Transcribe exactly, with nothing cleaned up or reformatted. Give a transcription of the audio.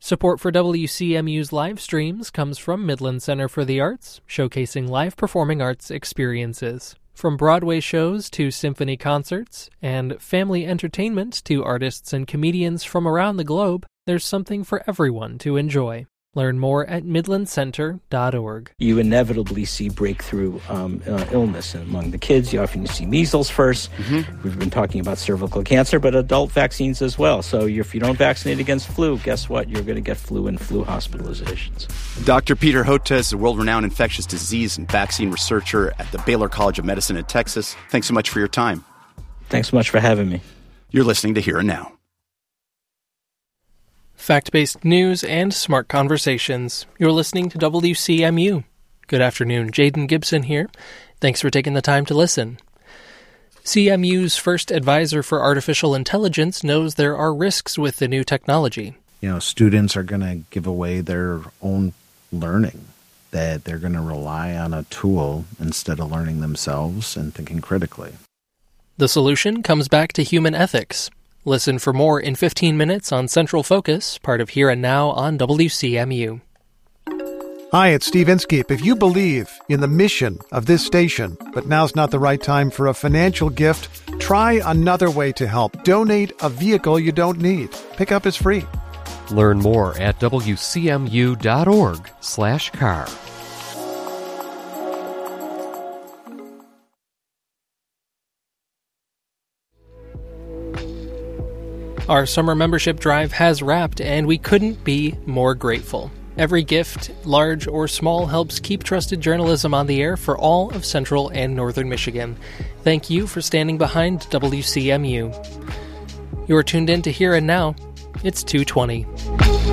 Support for W C M U's live streams comes from Midland Center for the Arts, showcasing live performing arts experiences. From Broadway shows to symphony concerts, and family entertainment to artists and comedians from around the globe, there's something for everyone to enjoy. Learn more at midland center dot org. You inevitably see breakthrough um, uh, illness among the kids. You often see measles first. Mm-hmm. We've been talking about cervical cancer, but adult vaccines as well. So if you don't vaccinate against flu, guess what? You're going to get flu and flu hospitalizations. Doctor Peter Hota is a world-renowned infectious disease and vaccine researcher at the Baylor College of Medicine in Texas. Thanks so much for your time. Thanks so much for having me. You're listening to Here and Now. Fact-based news and smart conversations. You're listening to W C M U. Good afternoon, Jaden Gibson here. Thanks for taking the time to listen. C M U's first advisor for artificial intelligence knows there are risks with the new technology. You know, students are going to give away their own learning, that they're going to rely on a tool instead of learning themselves and thinking critically. The solution comes back to human ethics. Listen for more in fifteen minutes on Central Focus, part of Here and Now on W C M U. Hi, it's Steve Inskeep. If you believe in the mission of this station, but now's not the right time for a financial gift, try another way to help. Donate a vehicle you don't need. Pickup is free. Learn more at W C M U dot org slash car. Our summer membership drive has wrapped, and we couldn't be more grateful. Every gift, large or small, helps keep trusted journalism on the air for all of Central and Northern Michigan. Thank you for standing behind W C M U. You're tuned in to Here and Now. It's two twenty.